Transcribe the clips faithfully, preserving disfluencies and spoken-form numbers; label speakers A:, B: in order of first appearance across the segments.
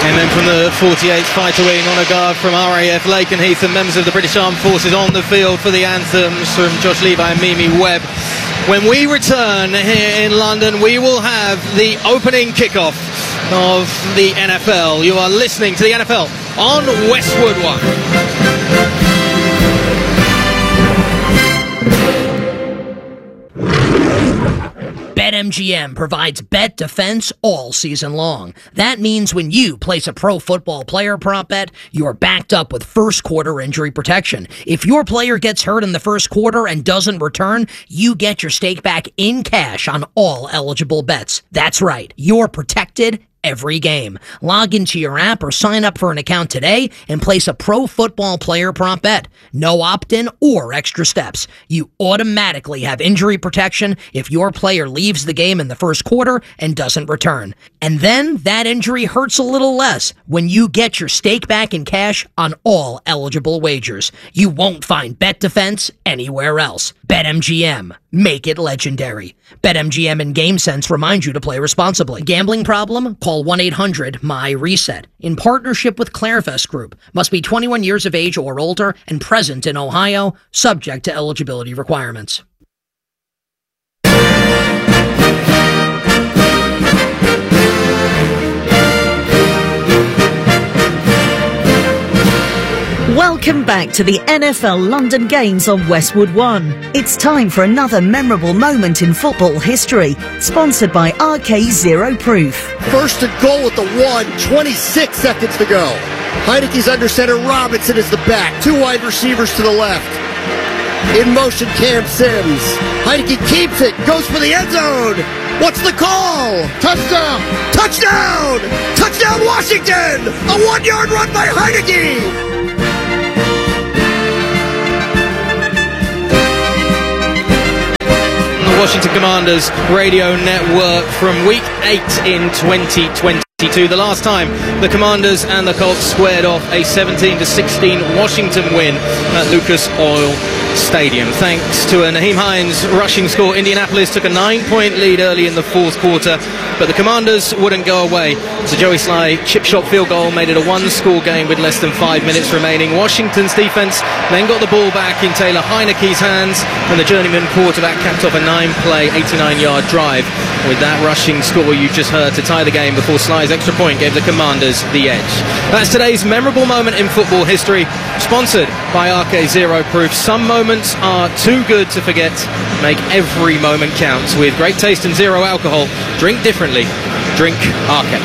A: And then from the forty-eighth Fighter Wing, on a guard from R A F Lakenheath, and members of the British Armed Forces on the field for the anthems from Josh Levi and Mimi Webb. When we return here in London, we will have the opening kickoff of the N F L. You are listening to the N F L on Westwood One.
B: BetMGM provides bet defense all season long. That means when you place a pro football player prop bet, you're backed up with first quarter injury protection. If your player gets hurt in the first quarter and doesn't return, you get your stake back in cash on all eligible bets. That's right, you're protected every game. Log into your app or sign up for an account today and place a pro football player prop bet. No opt-in or extra steps. You automatically have injury protection if your player leaves the game in the first quarter and doesn't return. And then that injury hurts a little less when you get your stake back in cash on all eligible wagers. You won't find bet defense anywhere else. BetMGM. Make it legendary. BetMGM and GameSense remind you to play responsibly. Gambling problem? Call one eight hundred M Y reset. In partnership with Clarevest Group. Must be twenty-one years of age or older and present in Ohio, subject to eligibility requirements.
C: Welcome back to the N F L London Games on Westwood One. It's time for another memorable moment in football history, sponsored by R K Zero Proof.
D: First and goal at the one, twenty-six seconds to go. Heineke's under center, Robinson is the back, two wide receivers to the left. In motion, Cam Sims. Heineke keeps it, goes for the end zone. What's the call? Touchdown! Touchdown! Touchdown Washington! A one-yard run by Heineke!
A: Washington Commanders radio network from week eight in twenty twenty-two. The last time the Commanders and the Colts squared off a seventeen to sixteen Washington win at Lucas Oil Stadium. Thanks to a Naheem Hines rushing score, Indianapolis took a nine-point lead early in the fourth quarter, but the Commanders wouldn't go away. So Joey Sly chip shot field goal made it a one-score game with less than five minutes remaining. Washington's defense then got the ball back in Taylor Heineke's hands, and the journeyman quarterback capped off a nine-play, eighty-nine-yard drive with that rushing score you just heard to tie the game before Sly's extra point gave the Commanders the edge. That's today's memorable moment in football history, sponsored by R K Zero Proof. Some moments are too good to forget. Make every moment count. With great taste and zero alcohol, drink differently. Drink R K.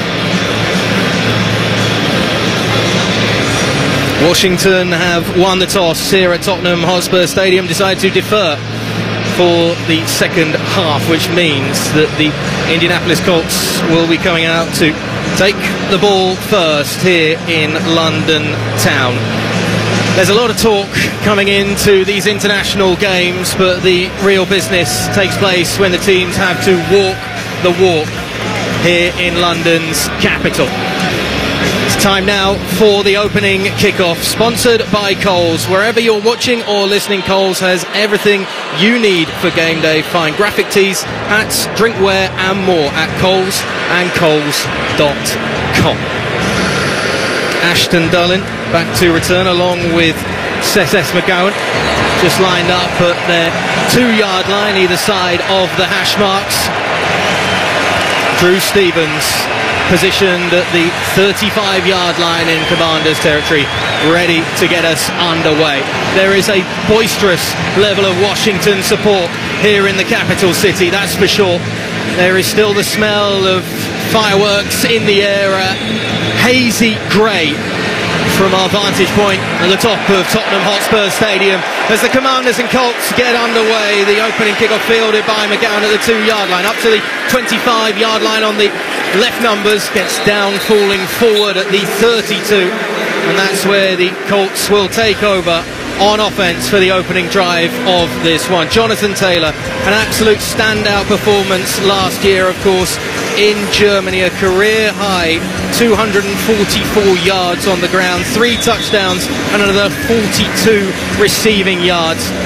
A: Washington have won the toss here at Tottenham Hotspur Stadium, decided to defer for the second half, which means that the Indianapolis Colts will be coming out to take the ball first here in London town. There's a lot of talk coming into these international games, but the real business takes place when the teams have to walk the walk here in London's capital. It's time now for the opening kickoff, sponsored by Coles. Wherever you're watching or listening, Coles has everything you need for game day. Find graphic tees, hats, drinkware and more at Coles and Coles dot com. Ashton Dullin back to return along with Seth McGowan, just lined up at their two-yard line either side of the hash marks. Drew Stevens positioned at the thirty-five-yard line in Commanders territory, ready to get us underway. There is a boisterous level of Washington support here in the capital city, that's for sure. There is still the smell of fireworks in the air, uh, hazy grey from our vantage point at the top of Tottenham Hotspur Stadium as the Commanders and Colts get underway. The opening kickoff fielded by McGowan at the two-yard line, up to the twenty-five-yard line on the left numbers, gets down falling forward at the thirty-two, and that's where the Colts will take over on offense for the opening drive of this one. Jonathan Taylor, an absolute standout performance last year, of course, in Germany, a career high two hundred forty-four yards on the ground, three touchdowns and another forty-two receiving yards.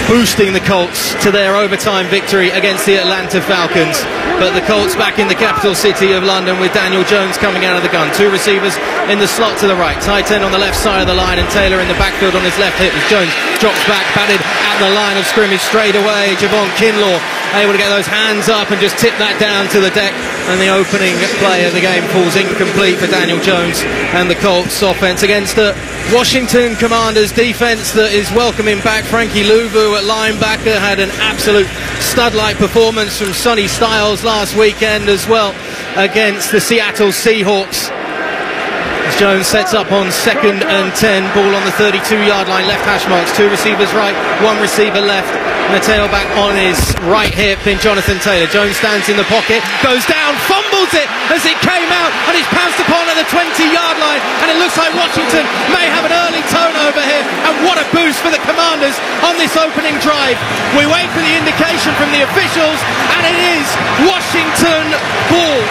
A: boosting the Colts to their overtime victory against the Atlanta Falcons. But the Colts back in the capital city of London with Daniel Jones coming out of the gun. Two receivers in the slot to the right. Tight end on the left side of the line and Taylor in the backfield on his left hip as Jones drops back, batted at the line of scrimmage straight away. Javon Kinlaw able to get those hands up and just tip that down to the deck, and the opening play of the game falls incomplete for Daniel Jones and the Colts offense against the Washington Commanders defense that is welcoming back Frankie Louvu at linebacker. Had an absolute stud-like performance from Sonny Styles last weekend as well against the Seattle Seahawks. As Jones sets up on second and ten, ball on the thirty-two yard line, left hash marks, two receivers right, one receiver left, and the tailback on his right hip in Jonathan Taylor. Jones stands in the pocket, goes down, fumbles it as it came out, and he's pounced upon at the twenty yard line, and it looks like Washington may have an early turnover here, and what a boost for the Commanders on this opening drive. We wait for the indication from the officials, and it is Washington ball.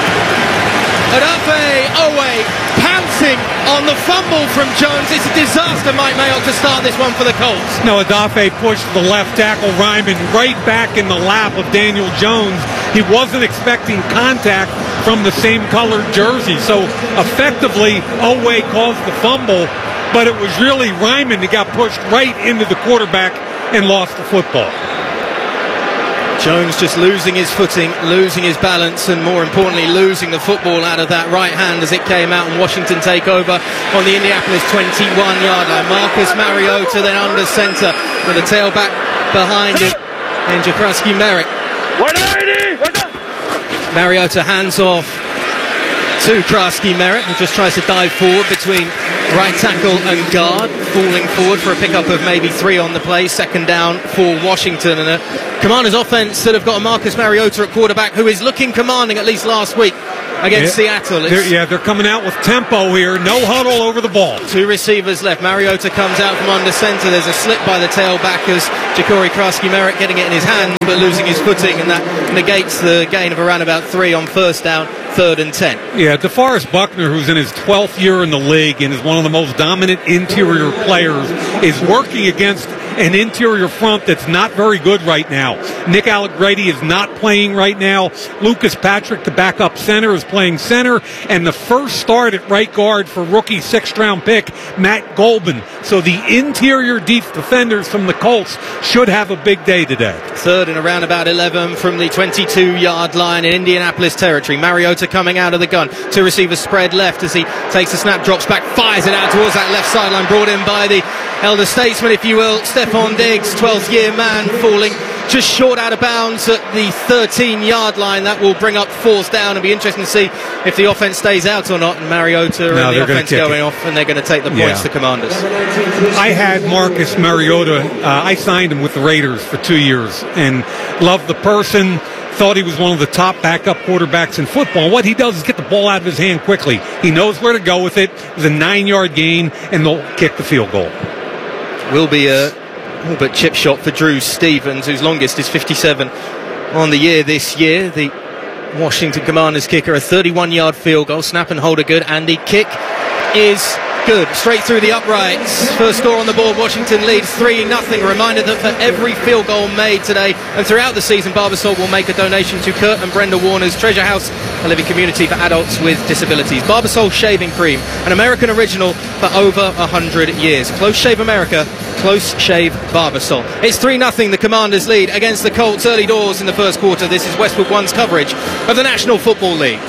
A: Odafe Oweh pouncing on the fumble from Jones. It's a disaster, Mike Mayock, to start this one for the Colts.
E: No, Odafe pushed the left tackle Ryman right back in the lap of Daniel Jones. He wasn't expecting contact from the same colored jersey, so effectively Oweh caused the fumble, but it was really Ryman that got pushed right into the quarterback and lost the football.
A: Jones just losing his footing, losing his balance, and more importantly losing the football out of that right hand as it came out, and Washington take over on the Indianapolis twenty-one yard line. Marcus Mariota then under center with a tailback behind him in Jakrowski Merrick. Mariota hands off to Krasky Merritt, who just tries to dive forward between right tackle and guard, falling forward for a pickup of maybe three on the play. Second down for Washington, and a Commanders offense that have got a Marcus Mariota at quarterback who is looking commanding, at least last week against
E: yeah,
A: Seattle.
E: They're, yeah, they're coming out with tempo here. No huddle over the ball.
A: Two receivers left. Mariota comes out from under center. There's a slip by the tailback as Ja'Cory Krasky Merritt getting it in his hand but losing his footing, and that negates the gain of around about three on first down, third and ten.
E: Yeah, DeForest Buckner, who's in his twelfth year in the league and is one of the most dominant interior players, is working against an interior front that's not very good right now. Nick Allegretti is not playing right now. Lucas Patrick, the backup center, is playing center, and the first start at right guard for rookie sixth-round pick Matt Golban. So the interior deep defenders from the Colts should have a big day today.
A: Third and around about eleven from the twenty-two yard line in Indianapolis territory. Mariota coming out of the gun. Two receivers spread left as he takes the snap, drops back, fires it out towards that left sideline, brought in by the elder statesman, if you will, Stephon Diggs, twelfth year man, falling just short out of bounds at the thirteen yard line. That will bring up fourth down. It'll be interesting to see if the offense stays out or not, and Mariota
E: no,
A: and the offense going
E: it.
A: off, and they're going to take the points
E: yeah.
A: to Commanders.
E: I had Marcus Mariota. Uh, I signed him with the Raiders for two years and loved the person. Thought he was one of the top backup quarterbacks in football. What he does is get the ball out of his hand quickly. He knows where to go with it. It was a nine-yard gain, and they'll kick the field goal.
A: Will be a all but chip shot for Drew Stevens, whose longest is fifty-seven on the year this year. The Washington Commanders kicker, a thirty-one yard field goal. Snap and hold are good, and the kick is good. Straight through the uprights. First score on the board. Washington leads three nothing. A reminder that for every field goal made today and throughout the season, Barbasol will make a donation to Kurt and Brenda Warner's Treasure House, a living community for adults with disabilities. Barbasol Shaving Cream, an American original for over one hundred years. Close Shave America, Close Shave Barbasol. It's three nothing. The Commanders lead against the Colts early doors in the first quarter. This is Westwood One's coverage of the National Football League.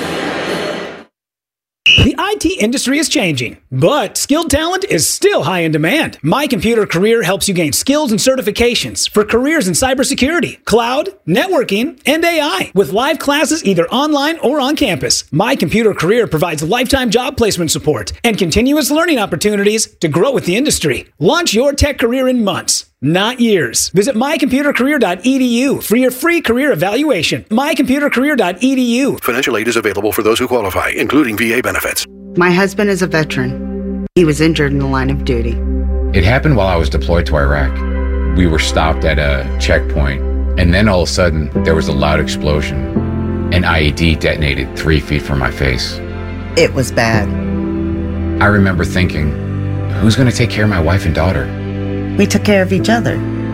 F: The I T industry is changing, but skilled talent is still high in demand. My Computer Career helps you gain skills and certifications for careers in cybersecurity, cloud, networking, and A I, with live classes either online or on campus. My Computer Career provides lifetime job placement support and continuous learning opportunities to grow with the industry. Launch your tech career in months, not years. Visit my computer career dot e d u for your free career evaluation. my computer career dot e d u.
G: Financial aid is available for those who qualify, including V A benefits.
H: My husband is a veteran. He was injured in the line of duty.
I: It happened while I was deployed to Iraq. We were stopped at a checkpoint, and then all of a sudden, there was a loud explosion. An I E D detonated three feet from my face.
H: It was bad.
I: I remember thinking, who's going to take care of my wife and daughter?
H: We took care of each other.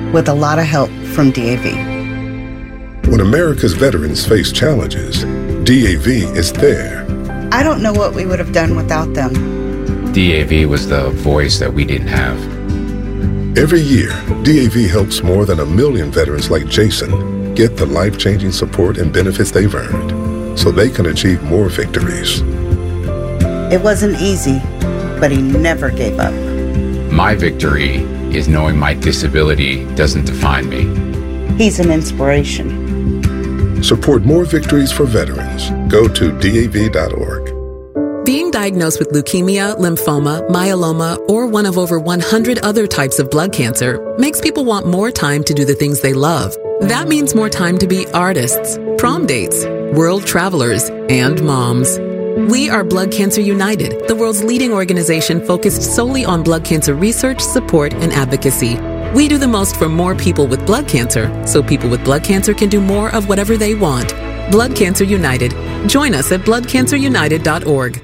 H: with a lot of help from D A V.
J: When America's veterans face challenges, D A V is there.
H: I don't know what we would have done without them.
I: D A V was the voice that we didn't have.
J: Every year, D A V helps more than a million veterans like Jason get the life-changing support and benefits they've earned so they can achieve more victories.
H: It wasn't easy, but he never gave up.
I: My victory is knowing my disability doesn't define me.
H: He's an inspiration.
J: Support more victories for veterans. Go to D A V dot org.
K: Being diagnosed with leukemia, lymphoma, myeloma, or one of over one hundred other types of blood cancer makes people want more time to do the things they love. That means more time to be artists, prom dates, world travelers, and moms. We are Blood Cancer United, the world's leading organization focused solely on blood cancer research, support, and advocacy. We do the most for more people with blood cancer, so people with blood cancer can do more of whatever they want. Blood Cancer United. Join us at blood cancer united dot org.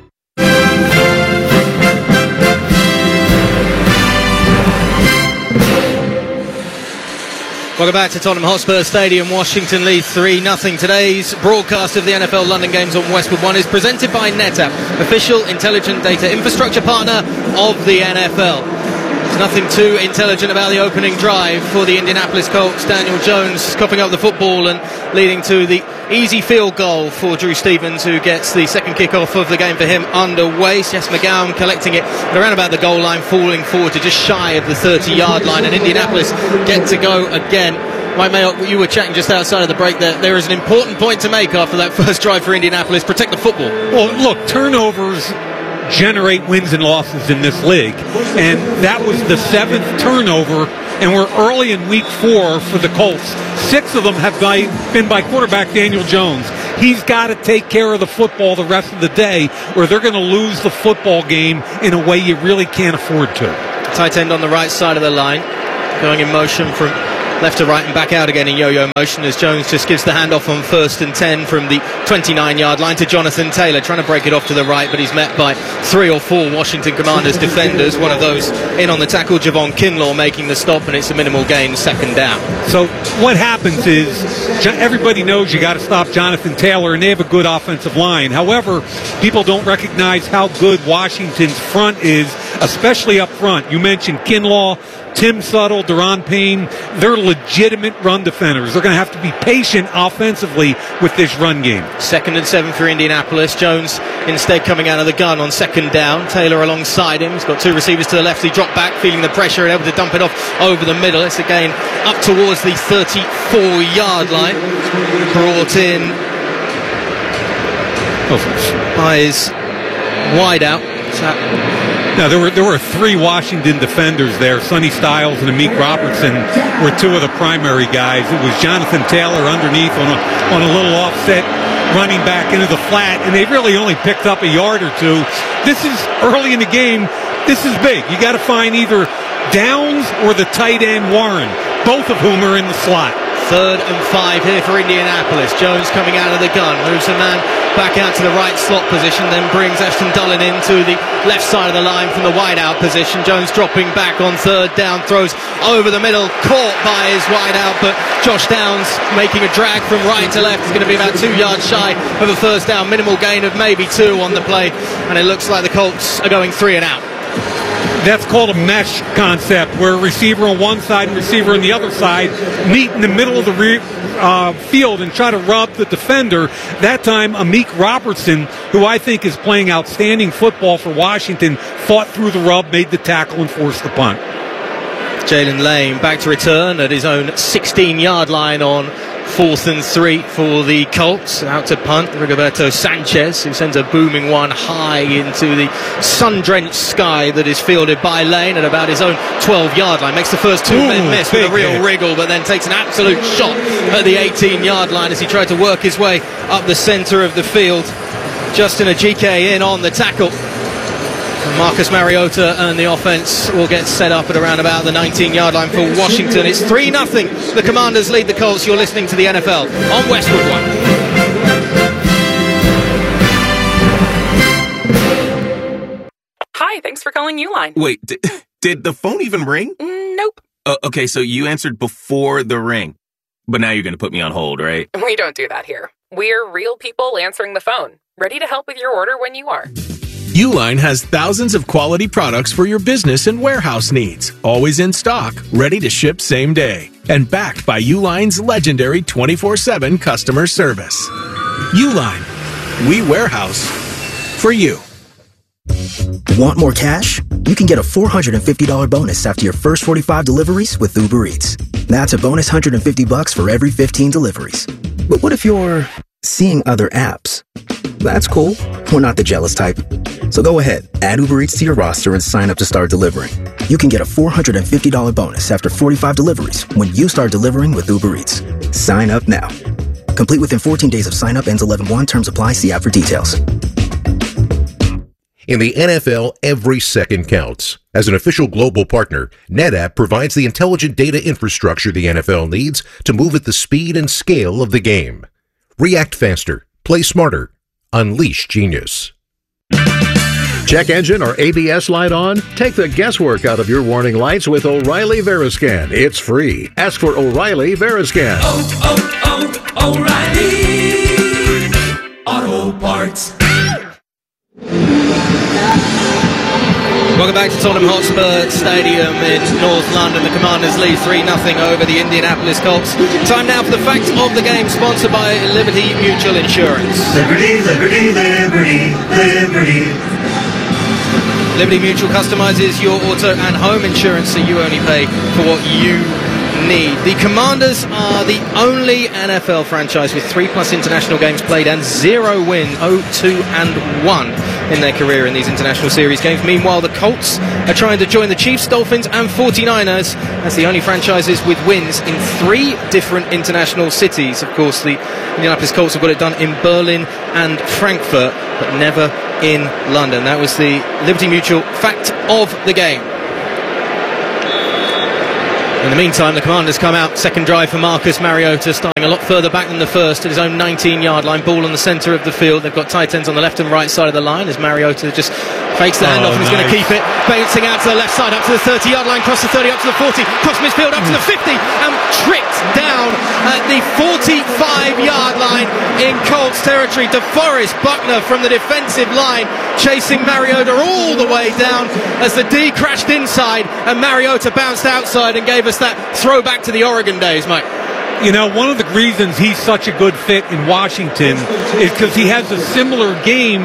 A: Welcome back to Tottenham Hotspur Stadium. Washington leads three nothing. Today's broadcast of the N F L London Games on Westwood One is presented by NetApp, official intelligent data infrastructure partner of the N F L. There's nothing too intelligent about the opening drive for the Indianapolis Colts. Daniel Jones coughing up the football and leading to the easy field goal for Drew Stevens, who gets the second kickoff of the game for him underway. Jess McGowan collecting it around about the goal line, falling forward to just shy of the thirty-yard line, and Indianapolis get to go again. Mike Mayock, you were chatting just outside of the break there. There is an important point to make after that first drive for Indianapolis. Protect the football.
E: Well, look, turnovers generate wins and losses in this league, and that was the seventh turnover, and we're early in week four for the Colts. Six of them have by, been by quarterback Daniel Jones. He's got to take care of the football the rest of the day, or they're going to lose the football game in a way you really can't afford to.
A: Tight end on the right side of the line, going in motion from left to right and back out again in yo-yo motion as Jones just gives the handoff on first and ten from the twenty-nine-yard line to Jonathan Taylor, trying to break it off to the right, but he's met by three or four Washington Commanders defenders. One of those in on the tackle, Javon Kinlaw, making the stop, and it's a minimal gain, second down.
E: So what happens is everybody knows you got to stop Jonathan Taylor, and they have a good offensive line. However, people don't recognize how good Washington's front is, especially up front. You mentioned Kinlaw, Tim Suttle, Daron Payne. They're legitimate run defenders. They're going to have to be patient offensively with this run game.
A: Second and seven for Indianapolis. Jones instead coming out of the gun on second down. Taylor alongside him. He's got two receivers to the left. He dropped back, feeling the pressure, and able to dump it off over the middle. It's again up towards the thirty-four-yard line. Brought in by his wide out.
E: Now, there were there were three Washington defenders there. Sonny Styles and Amik Robertson were two of the primary guys. It was Jonathan Taylor underneath on a, on a little offset, running back into the flat, and they really only picked up a yard or two. This is early in the game. This is big. You got to find either Downs or the tight end Warren, both of whom are in the slot.
A: Third and five here for Indianapolis. Jones coming out of the gun, moves the man back out to the right slot position, then brings Ashton Dulin into the left side of the line from the wide out position. Jones dropping back on third down, throws over the middle, caught by his wide out, but Josh Downs making a drag from right to left. Is going to be about two yards shy of a first down, minimal gain of maybe two on the play, and it looks like the Colts are going three and out.
E: That's called a mesh concept, where a receiver on one side and receiver on the other side meet in the middle of the re- uh, field and try to rub the defender. That time, Amik Robertson, who I think is playing outstanding football for Washington, fought through the rub, made the tackle, and forced the punt.
A: Jalen Lane back to return at his own sixteen-yard line on fourth and three for the Colts. Out to punt, Rigoberto Sanchez, who sends a booming one high into the sun-drenched sky that is fielded by Lane at about his own twelve-yard line. Makes the first two Ooh, men miss with a real hit. wriggle, but then takes an absolute shot at the eighteen-yard line as he tried to work his way up the centre of the field. Justin Ajike in on the tackle. Marcus Mariota and the offense will get set up at around about the nineteen-yard line for Washington. It's three nothing. The Commanders lead the Colts. You're listening to the N F L on Westwood One.
L: Hi, thanks for calling Uline.
M: Wait, did, did the phone even ring?
L: Mm, nope. Uh, okay, so you answered before the ring, but now you're going to put me on hold, right?
M: We don't do that here. We're real people answering the phone, ready to help with your order when you are.
N: Uline has thousands of quality products for your business and warehouse needs, always in stock, ready to ship same day, and backed by Uline's legendary twenty-four seven customer service. Uline, we warehouse for you.
O: Want more cash? You can get a four hundred fifty dollars bonus after your first forty-five deliveries with Uber Eats. That's a bonus one hundred fifty bucks for every fifteen deliveries. But what if you're seeing other apps? That's cool. We're not the jealous type. So go ahead, add Uber Eats to your roster and sign up to start delivering. You can get a four hundred fifty dollars bonus after forty-five deliveries when you start delivering with Uber Eats. Sign up now. Complete within fourteen days of sign up, ends eleven one. Terms apply. See app for details.
P: In the N F L, every second counts. As an official global partner, NetApp provides the intelligent data infrastructure the N F L needs to move at the speed and scale of the game. React faster, play smarter, unleash genius.
Q: Check engine or A B S light on? Take the guesswork out of your warning lights with O'Reilly Veriscan. It's free. Ask for O'Reilly Veriscan.
R: Oh, oh, oh, O'Reilly Auto Parts.
A: Welcome back to Tottenham Hotspur Stadium in North London. The Commanders lead three nothing over the Indianapolis Colts. Time now for the facts of the game, sponsored by Liberty Mutual Insurance.
R: Liberty, Liberty, Liberty, Liberty.
A: Liberty Mutual customizes your auto and home insurance so you only pay for what you need. The Commanders are the only N F L franchise with three plus international games played and zero wins, oh, two and one in their career in these international series games. Meanwhile, the Colts are trying to join the Chiefs, Dolphins and forty-niners as the only franchises with wins in three different international cities. Of course, the Indianapolis Colts have got it done in Berlin and Frankfurt, but never in London. That was the Liberty Mutual fact of the game. In the meantime, the Commanders come out. Second drive for Marcus Mariota, starting a lot further back than the first at his own nineteen-yard line. Ball on the centre of the field. They've got tight ends on the left and right side of the line as Mariota just fakes the handoff oh, and he's nice. going to keep it. Bouncing out to the left side, up to the thirty-yard line, cross the thirty, up to the forty, cross midfield, up to the fifty, and tripped down at the forty-five-yard line in Colts territory. DeForest Buckner from the defensive line chasing Mariota all the way down as the D crashed inside and Mariota bounced outside and gave us that throwback to the Oregon days, Mike.
E: You know, one of the reasons he's such a good fit in Washington is because he has a similar game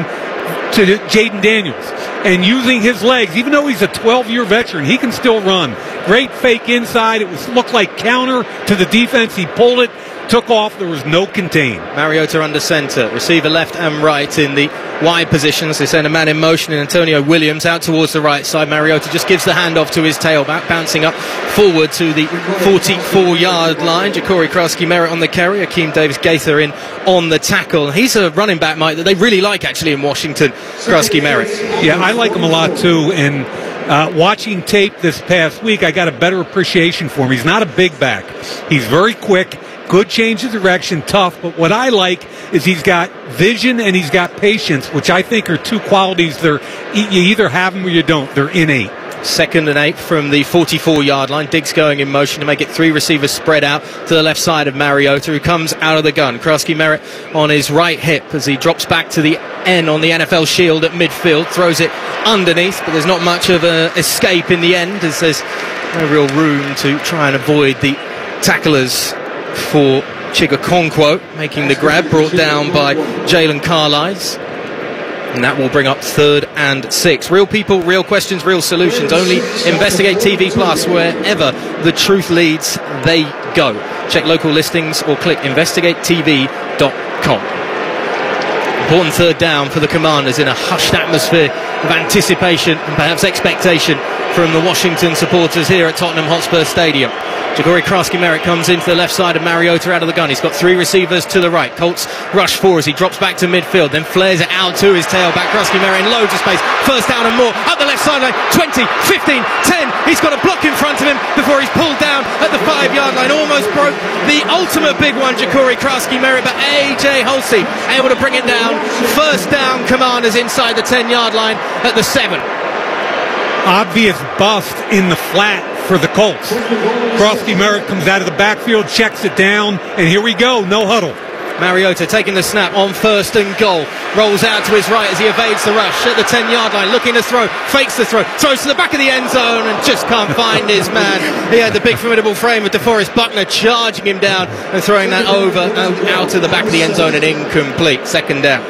E: to Jaden Daniels. And using his legs, even though he's a twelve-year veteran, he can still run. Great fake inside. It was looked like counter to the defense. He pulled it, took off. There was no contain. Mariota
A: under centre. Receiver left and right in the wide positions. They send a man in motion in Antonio Williams out towards the right side. Mariota just gives the handoff to his tailback, bouncing up forward to the forty-four-yard line. Ja'Cory Krosky-Merritt on the carry. Akeem Davis-Gaither in on the tackle. He's a running back, Mike, that they really like actually in Washington, Krosky-Merritt.
E: Yeah, I like him a lot too. And uh, watching tape this past week, I got a better appreciation for him. He's not a big back. He's very quick. Good change of direction, tough, but what I like is he's got vision and he's got patience, which I think are two qualities. They're, you either have them or you don't. They're innate.
A: Second and eight from the forty-four-yard line. Diggs going in motion to make it three receivers spread out to the left side of Mariota, who comes out of the gun. Krosky-Merritt on his right hip as he drops back to the N on the N F L shield at midfield, throws it underneath, but there's not much of an escape in the end as there's no real room to try and avoid the tacklers for Chigakonkwo, making the grab, brought down by Jalen Carlisle. And that will bring up third and six. Real people, real questions, real solutions. Only Investigate T V Plus, wherever the truth leads, they go. Check local listings or click investigate t v dot com. Important third down for the Commanders in a hushed atmosphere of anticipation and perhaps expectation from the Washington supporters here at Tottenham Hotspur Stadium. Ja'Cory Krosky-Merritt comes into the left side of Mariota out of the gun. He's got three receivers to the right. Colts rush four as he drops back to midfield, then flares it out to his tailback. Krosky-Merritt in loads of space. First down and more. Up the left sideline. twenty, fifteen, ten. He's got a block in front of him before he's pulled down at the five-yard line. Almost broke the ultimate big one, Ja'Cory Krosky-Merritt, but A J Hulsey able to bring it down. First down, Commanders inside the ten-yard line at the seven.
E: Obvious bust in the flat for the Colts. Krosky Merritt comes out of the backfield, checks it down, and here we go, no huddle.
A: Mariota taking the snap on first and goal. Rolls out to his right as he evades the rush at the ten-yard line, looking to throw, fakes the throw, throws to the back of the end zone and just can't find his man. He had the big formidable frame of DeForest Buckner charging him down and throwing that over out to the back of the end zone and incomplete. Second down.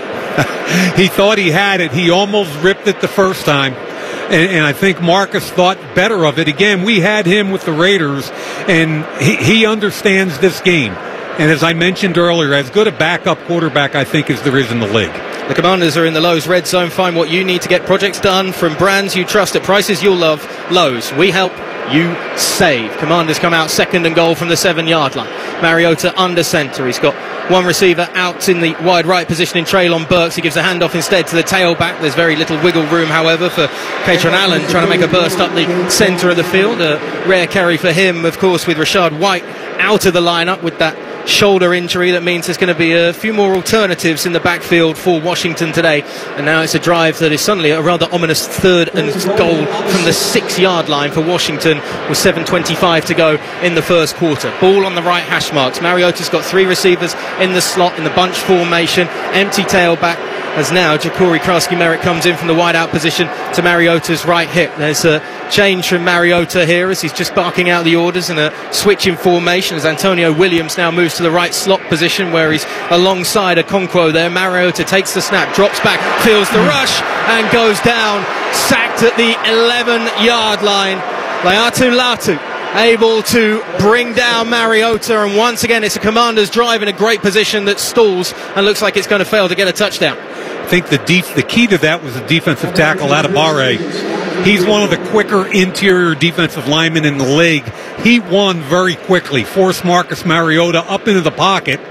E: He thought he had it. He almost ripped it the first time. And, and I think Marcus thought better of it. Again, we had him with the Raiders, and he, he understands this game. And as I mentioned earlier, as good a backup quarterback, I think, as there is in the league.
A: The Commanders are in the Lowe's Red Zone. Find what you need to get projects done from brands you trust at prices you'll love. Lowe's. We help, you save. Commanders come out second and goal from the seven-yard line. Mariota under centre. He's got one receiver out in the wide right position in Treylon Burks. He gives a handoff instead to the tailback. There's very little wiggle room, however, for Katron Allen trying to make a burst up the centre of the field. A rare carry for him, of course, with Rashad White out of the lineup with that shoulder injury. That means there's going to be a few more alternatives in the backfield for Washington today. And now it's a drive that is suddenly a rather ominous third and goal from the six-yard line for Washington with seven twenty-five to go in the first quarter. Ball on the right hash marks. Mariota's got three receivers in the slot in the bunch formation. Empty tailback as now Ja'Cory Krosky Merritt comes in from the wide-out position to Mariota's right hip. There's a change from Mariota here as he's just barking out the orders and a switch in formation as Antonio Williams now moves to the right slot position where he's alongside a Okonkwo there. Mariota takes the snap, drops back, feels the rush and goes down, sacked at the eleven-yard line. Laiatu Latu able to bring down Mariota, and once again it's a Commanders drive in a great position that stalls and looks like it's going to fail to get a touchdown.
E: I think the def- the key to that was the defensive tackle, Adebawore. He's one of the quicker interior defensive linemen in the league. He won very quickly, forced Marcus Mariota up into the pocket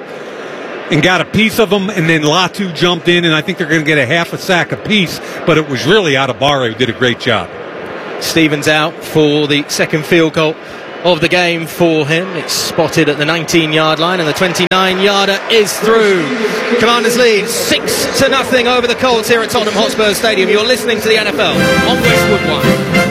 E: and got a piece of him, and then Latu jumped in, and I think they're going to get a half a sack apiece, but it was really Adebawore who did a great job.
A: Stevens out for the second field goal of the game for him. It's spotted at the nineteen-yard line, and the twenty-nine-yarder is through. Commanders lead six to nothing over the Colts here at Tottenham Hotspur Stadium. You're listening to the N F L on Westwood One.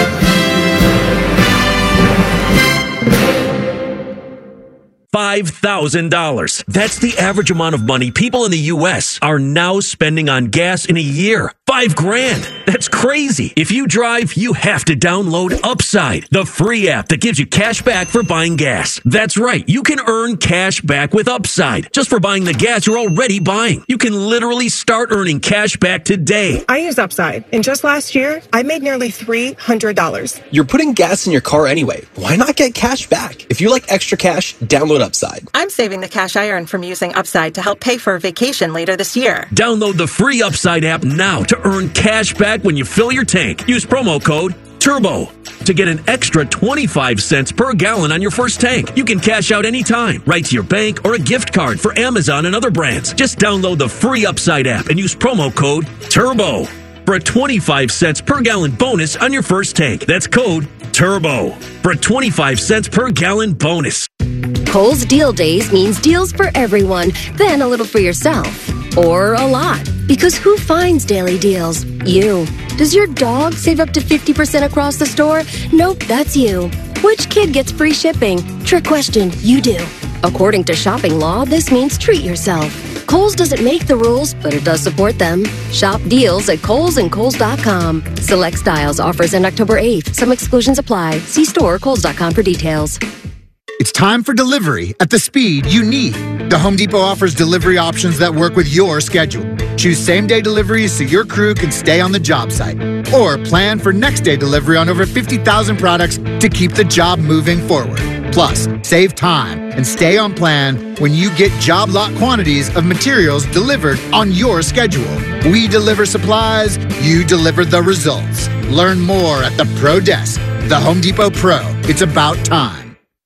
S: five thousand dollars. That's the average amount of money people in the U S are now spending on gas in a year. Five grand. That's crazy. If you drive, you have to download Upside, the free app that gives you cash back for buying gas. That's right. You can earn cash back with Upside just for buying the gas you're already buying. You can literally start earning cash back today.
T: I use Upside, and just last year, I made nearly three hundred dollars.
U: You're putting gas in your car anyway. Why not get cash back? If you like extra cash, download Upside.
V: I'm saving the cash I earn from using Upside to help pay for a vacation later this year.
S: Download the free Upside app now to earn cash back when you fill your tank. Use promo code TURBO to get an extra twenty-five cents per gallon on your first tank. You can cash out anytime, right to your bank or a gift card for Amazon and other brands. Just download the free Upside app and use promo code TURBO for a twenty-five cents per gallon bonus on your first tank. That's code TURBO for a twenty-five cents per gallon bonus.
W: Kohl's Deal Days means deals for everyone, then a little for yourself. Or a lot. Because who finds daily deals? You. Does your dog save up to fifty percent across the store? Nope, that's you. Which kid gets free shipping? Trick question, you do. According to shopping law, this means treat yourself. Kohl's doesn't make the rules, but it does support them. Shop deals at Kohl's and Kohl's dot com. Select styles offers end October eighth. Some exclusions apply. See store or Kohl's dot com for details.
X: It's time for delivery at the speed you need. The Home Depot offers delivery options that work with your schedule. Choose same-day deliveries so your crew can stay on the job site. Or plan for next-day delivery on over fifty thousand products to keep the job moving forward. Plus, save time and stay on plan when you get job lot quantities of materials delivered on your schedule. We deliver supplies, you deliver the results. Learn more at the Pro Desk. The Home Depot Pro. It's about time.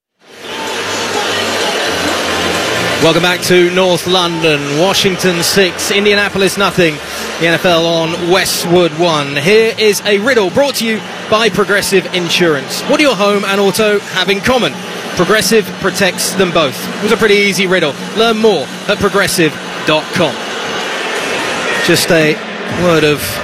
A: Welcome back to North London. Washington six, Indianapolis nothing. The N F L on Westwood one. Here is a riddle brought to you by Progressive Insurance. What do your home and auto have in common? Progressive protects them both. It was a pretty easy riddle. Learn more at progressive dot com. Just a word of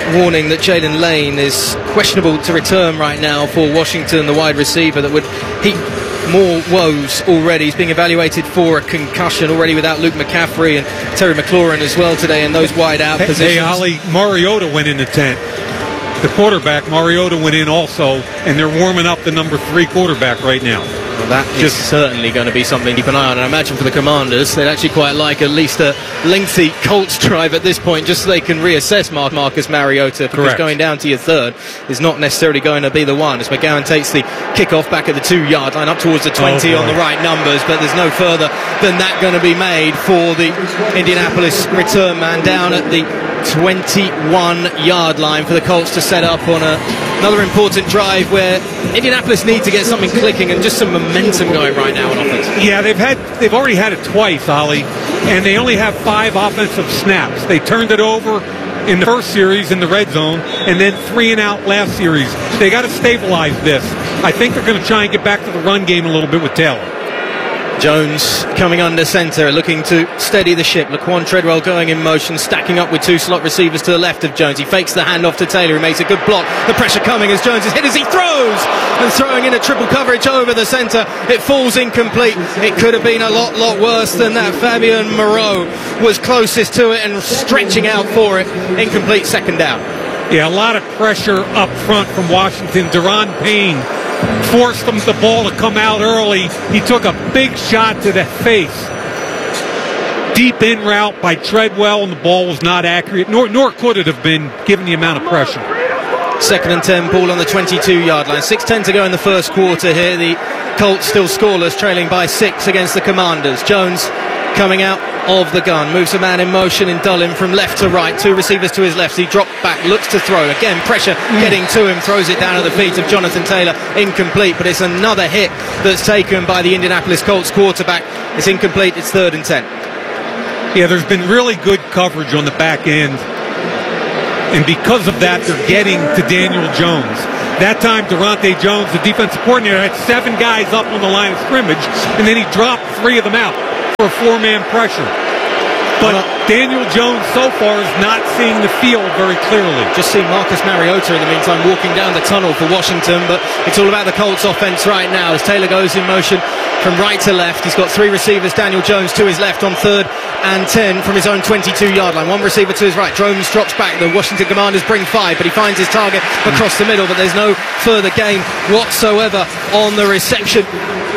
A: warning that Jalen Lane is questionable to return right now for Washington, the wide receiver that would heap more woes already. He's being evaluated for a concussion already without Luke McCaffrey and Terry McLaurin as well today in those wide out
E: hey,
A: positions.
E: Hey, Ali, Mariota went in the tent. The quarterback, Mariota, went in also, and they're warming up the number three quarterback right now.
A: Well, that is Just certainly going to be something to keep an eye on. And I imagine for the Commanders, they'd actually quite like at least a lengthy Colts drive at this point, just so they can reassess Mark Marcus Mariota. Because
E: Correct.
A: Going down to your third is not necessarily going to be the one. As McGowan takes the kickoff back at the two-yard line, up towards the twenty
E: oh,
A: on the right numbers, but there's no further than that going to be made for the Indianapolis return man down at the twenty-one-yard line for the Colts to set up on a, another important drive where Indianapolis need to get something clicking and just some momentum going right now on offense.
E: Yeah, they've had they've already had it twice, Ollie, and they only have five offensive snaps. They turned it over in the first series in the red zone, and then three and out last series. They got to stabilize this. I think they're going to try and get back to the run game a little bit with Taylor.
A: Jones coming under centre, looking to steady the ship. Laquan Treadwell going in motion, stacking up with two slot receivers to the left of Jones. He fakes the handoff to Taylor, who makes a good block. The pressure coming as Jones is hit as he throws, and throwing in a triple coverage over the centre. It falls incomplete. It could have been a lot, lot worse than that. Fabian Moreau was closest to it and stretching out for it. Incomplete, second down.
E: Yeah, a lot of pressure up front from Washington. Deron Payne forced them the ball to come out early. He took a big shot to the face. Deep in route by Treadwell, and the ball was not accurate, nor, nor could it have been given the amount of pressure.
A: Second and ten, ball on the twenty-two-yard line. six ten to go in the first quarter here. The Colts still scoreless, trailing by six against the Commanders. Jones coming out of the gun, moves a man in motion in Dullin from left to right, two receivers to his left. He dropped back, looks to throw again, pressure getting to him, throws it down at the feet of Jonathan Taylor, incomplete, but it's another hit that's taken by the Indianapolis Colts quarterback. It's incomplete, it's third and ten.
E: Yeah, there's been really good coverage on the back end, and because of that, they're getting to Daniel Jones. That time, Durante Jones, the defensive coordinator, had seven guys up on the line of scrimmage, and then he dropped three of them out for four-man pressure. But Daniel Jones so far is not seeing the field very clearly.
A: Just see Marcus Mariota in the meantime walking down the tunnel for Washington, but it's all about the Colts offense right now as Taylor goes in motion from right to left. He's got three receivers, Daniel Jones to his left on third and ten from his own twenty-two-yard line. One receiver to his right. Jones drops back. The Washington Commanders bring five, but he finds his target across the middle, but there's no further gain whatsoever on the reception.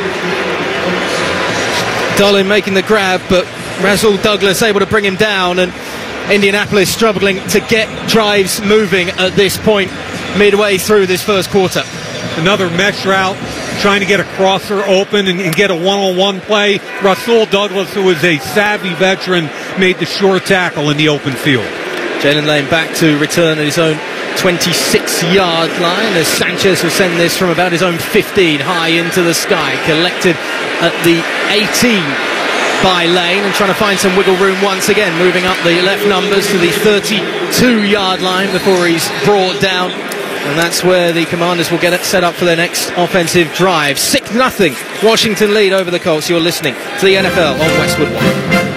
A: Dullin making the grab, but Rasul Douglas able to bring him down, and Indianapolis struggling to get drives moving at this point midway through this first quarter.
E: Another mesh route, trying to get a crosser open and, and get a one-on-one play. Rasul Douglas, who is a savvy veteran, made the sure tackle in the open field.
A: Jalen Lane back to return at his own twenty-six-yard line as Sanchez will send this from about his own fifteen high into the sky, collected at the eighteen by Lane and trying to find some wiggle room once again, moving up the left numbers to the thirty-two-yard line before he's brought down, and that's where the Commanders will get it set up for their next offensive drive. six nothing Washington lead over the Colts. You're listening to the N F L on Westwood One.